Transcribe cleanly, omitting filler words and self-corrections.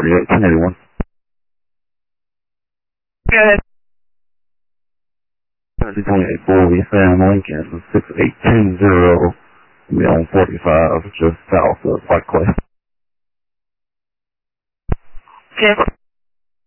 48, 1081. Go ahead. 28 we Sam Lincoln, 6810, be on 45, just south of White Clay. Okay.